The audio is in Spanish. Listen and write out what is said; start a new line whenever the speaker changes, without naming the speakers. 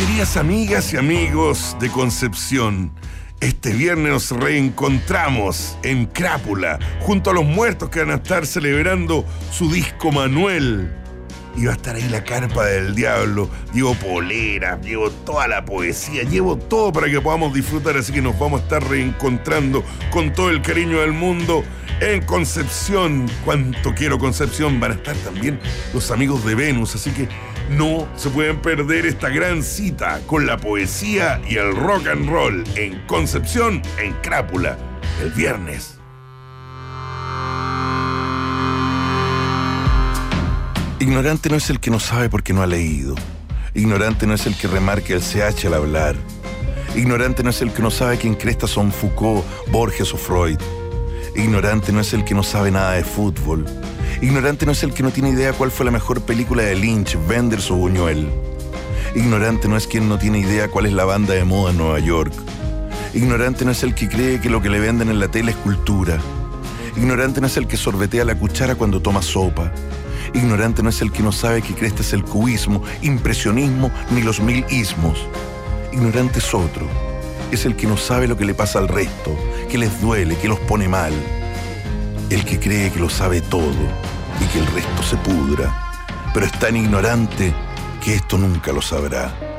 Queridas amigas y amigos de Concepción, este viernes nos reencontramos en Crápula, junto a los muertos que van a estar celebrando su disco Manuel. Y va a estar ahí la carpa del diablo. Llevo poleras, llevo toda la poesía, llevo todo para que podamos disfrutar. Así que nos vamos a estar reencontrando con todo el cariño del mundo en Concepción. Cuánto quiero Concepción. Van a estar también los amigos de Venus. Así que no se pueden perder esta gran cita con la poesía y el rock and roll en Concepción, en Crápula, el viernes. Ignorante no es el que no sabe porque no ha leído. Ignorante no es el que remarca el CH al hablar. Ignorante no es el que no sabe quién cresta son Foucault, Borges o Freud. Ignorante no es el que no sabe nada de fútbol. Ignorante no es el que no tiene idea cuál fue la mejor película de Lynch, Wenders o Buñuel. Ignorante no es quien no tiene idea cuál es la banda de moda en Nueva York. Ignorante no es el que cree que lo que le venden en la tele es cultura. Ignorante no es el que sorbetea la cuchara cuando toma sopa. Ignorante no es el que no sabe que cresta es el cubismo, impresionismo ni los 1000 ismos. Ignorante es otro. Es el que no sabe lo que le pasa al resto, que les duele, que los pone mal. El que cree que lo sabe todo y que el resto se pudra. Pero es tan ignorante que esto nunca lo sabrá.